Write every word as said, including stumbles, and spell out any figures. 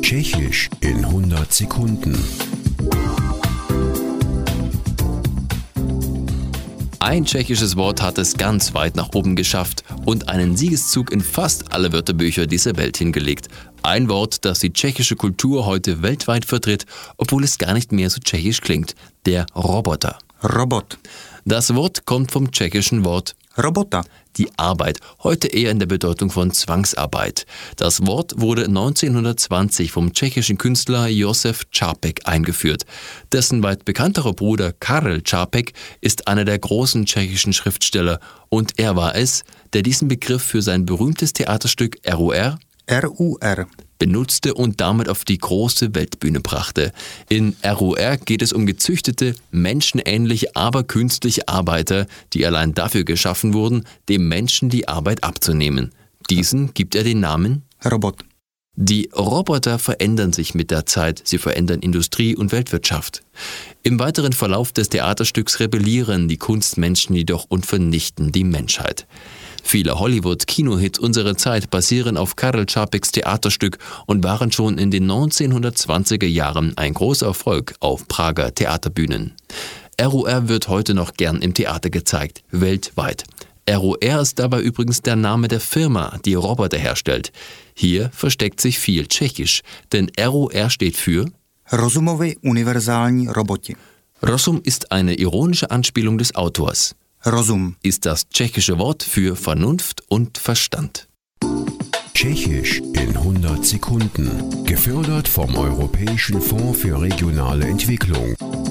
Tschechisch in hundert Sekunden. Ein tschechisches Wort hat es ganz weit nach oben geschafft und einen Siegeszug in fast alle Wörterbücher dieser Welt hingelegt. Ein Wort, das die tschechische Kultur heute weltweit vertritt, obwohl es gar nicht mehr so tschechisch klingt. Der Roboter. Robot. Das Wort kommt vom tschechischen Wort Robota. die Arbeit, heute eher in der Bedeutung von Zwangsarbeit. Das Wort wurde neunzehnhundertzwanzig vom tschechischen Künstler Josef Čapek eingeführt. Dessen weit bekannterer Bruder Karel Čapek ist einer der großen tschechischen Schriftsteller und er war es, der diesen Begriff für sein berühmtes Theaterstück R U R R U R. benutzte und damit auf die große Weltbühne brachte. In R U R geht es um gezüchtete, menschenähnliche, aber künstliche Arbeiter, die allein dafür geschaffen wurden, dem Menschen die Arbeit abzunehmen. Diesen gibt er den Namen Robot. Die Roboter verändern sich mit der Zeit, sie verändern Industrie und Weltwirtschaft. Im weiteren Verlauf des Theaterstücks rebellieren die Kunstmenschen jedoch und vernichten die Menschheit. Viele Hollywood-Kinohits unserer Zeit basieren auf Karel Čapeks Theaterstück und waren schon in den neunzehnhundertzwanziger Jahren ein großer Erfolg auf Prager Theaterbühnen. R U R wird heute noch gern im Theater gezeigt, weltweit. R U R ist dabei übrigens der Name der Firma, die Roboter herstellt. Hier versteckt sich viel Tschechisch, denn R U R steht für Rozumovi univerzální roboti. Rozum ist eine ironische Anspielung des Autors. Rozum. Ist das tschechische Wort für Vernunft und Verstand. Tschechisch in hundert Sekunden. Gefördert vom Europäischen Fonds für regionale Entwicklung.